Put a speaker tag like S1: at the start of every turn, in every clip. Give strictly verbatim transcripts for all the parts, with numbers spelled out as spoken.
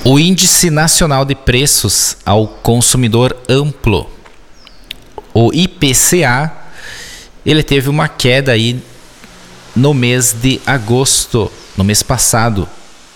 S1: O Índice Nacional de Preços ao Consumidor Amplo, o I P C A, ele teve uma queda aí no mês de agosto, no mês passado.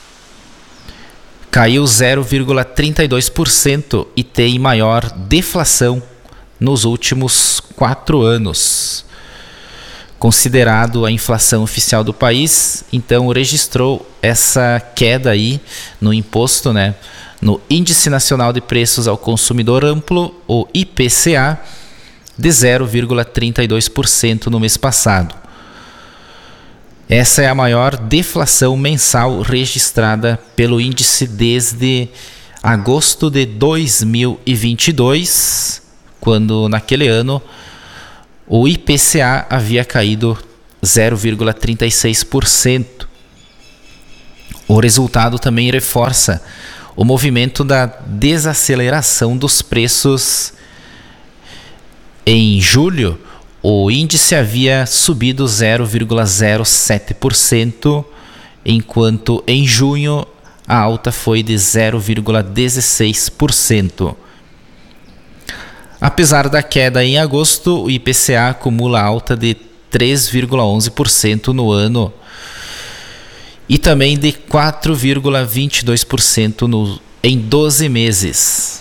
S1: Caiu zero vírgula trinta e dois por cento e tem maior deflação nos últimos quatro anos. Considerado a inflação oficial do país, então registrou essa queda aí no imposto, né, no Índice Nacional de Preços ao Consumidor Amplo, o I P C A, de zero vírgula trinta e dois por cento no mês passado. Essa é a maior deflação mensal registrada pelo índice desde agosto de dois mil e vinte e dois, quando naquele ano o I P C A havia caído zero vírgula trinta e seis por cento. O resultado também reforça o movimento da desaceleração dos preços. Em julho, o índice havia subido zero vírgula zero sete por cento, enquanto em junho a alta foi de zero vírgula dezesseis por cento. Apesar da queda em agosto, o I P C A acumula alta de três vírgula onze por cento no ano e também de quatro vírgula vinte e dois por cento no, em doze meses.